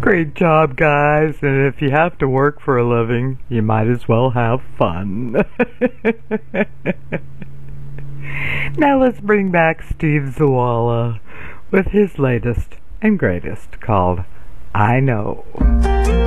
Great job, guys. And if you have to work for a living, you might as well have fun. Now let's bring back Steve Zawala with his latest and greatest called I Know.